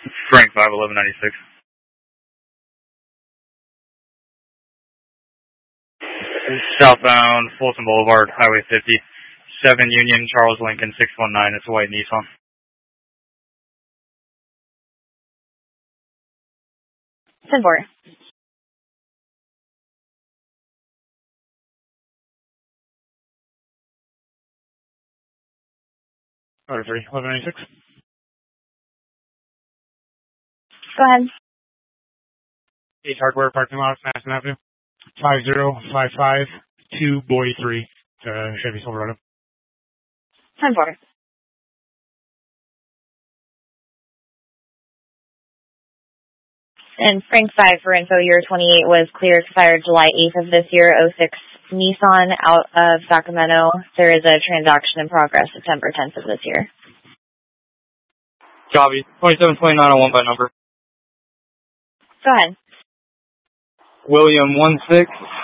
Frank 51196. Southbound Folsom Boulevard, Highway 50, 7 Union, Charles Lincoln 619. It's a white Nissan. Ten four. Order 3, 1196. Go ahead. Ace Hardware parking lot, Madison Avenue. 50552 Boy 3, Chevy Silverado. 10 4. And Frank 5 for info, year 28 was clear expired July 8th of this year, 06 Nissan out of Sacramento. There is a transaction in progress September 10th of this year. Copy. 272901 by number. Go ahead. William 16